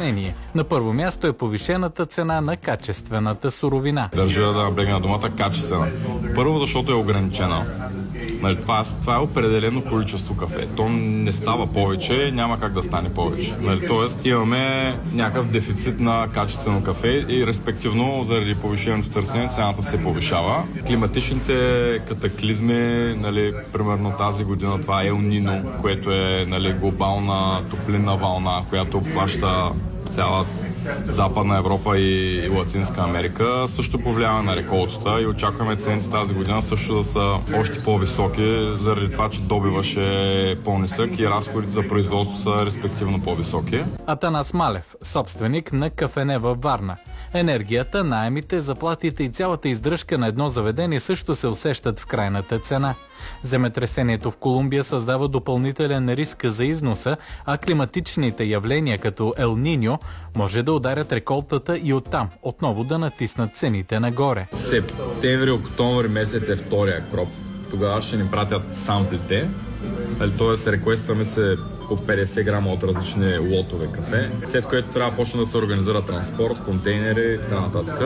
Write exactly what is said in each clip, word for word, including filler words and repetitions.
обяснение. На първо място е повишената цена на качествената суровина. Държа да наблегна на думата качествена. Първо, защото е ограничена. Нали, това, това е определено количество кафе. То не става повече, няма как да стане повече. Нали, тоест имаме някакъв дефицит на качествено кафе и респективно заради повишеното търсене цената се повишава. Климатичните катаклизми, нали, примерно тази година това е Ел Нино, което е, нали, глобална топлинна вълна, която обхваща цяла Западна Европа и Латинска Америка, също повлиява на реколтата и очакваме цените тази година също да са още по-високи, заради това, че добиваш е по-нисък и разходите за производство са респективно по-високи. Атанас Малев, собственик на кафене във Варна. Енергията, наемите, заплатите и цялата издръжка на едно заведение също се усещат в крайната цена. Земетресението в Колумбия създава допълнителен риск за износа, а климатичните явления като Ел Ниньо може да ударят реколтата и оттам отново да натиснат цените нагоре. Септември, октомври месец е втория кроп. Тогава ще ни пратят самплите. Тоест реквестваме се по петдесет грама от различни лотове кафе, след което трябва да почне да се организира транспорт, контейнери и така нататък.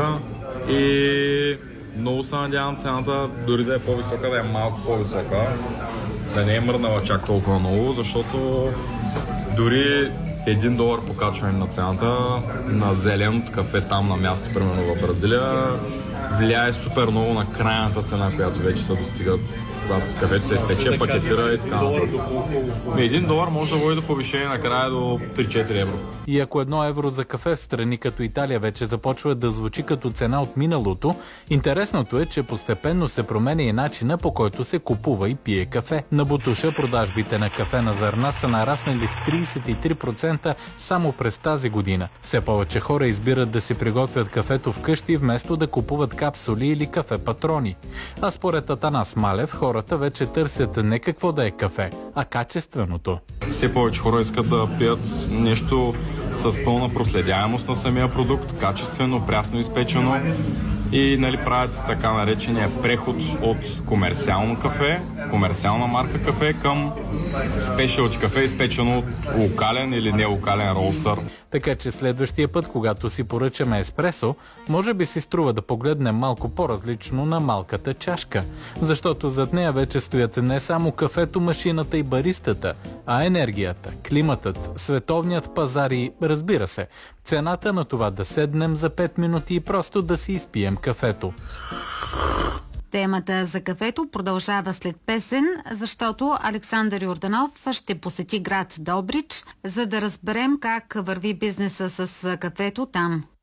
И много се надявам цената дори да е по-висока, да е малко по-висока, да не е мръднала чак толкова много, защото дори един долар покачване на цената на зеленото кафе там на място, примерно в Бразилия, влияе супер много на крайната цена, която вече се достига, когато кафето се изпече, пакетира и така нататък. Един долар може да води до повишение накрая до три-четири евро. И ако едно евро за кафе в страни като Италия вече започва да звучи като цена от миналото, интересното е, че постепенно се променя и начина, по който се купува и пие кафе. На Бутуша продажбите на кафе на зърна са нараснали с тридесет и три процента само през тази година. Все повече хора избират да си приготвят кафето вкъщи, вместо да купуват капсули или кафе патрони. А според Атанас Малев, хората вече търсят не какво да е кафе, а качественото. Все повече хора искат да пият нещо с пълна проследяемост на самия продукт, качествено, прясно изпечено и, нали, правят така наречения преход от комерциално кафе, комерциална марка кафе към спешиалти кафе, изпечено от локален или нелокален роустър. Така че следващия път, когато си поръчаме еспресо, може би си струва да погледнем малко по-различно на малката чашка, защото зад нея вече стоят не само кафето, машината и баристата, а енергията, климатът, световният пазар и, разбира се, цената на това да седнем за пет минути и просто да си изпием кафето. Темата за кафето продължава след песен, защото Александър Йорданов ще посети град Добрич, за да разберем как върви бизнеса с кафето там.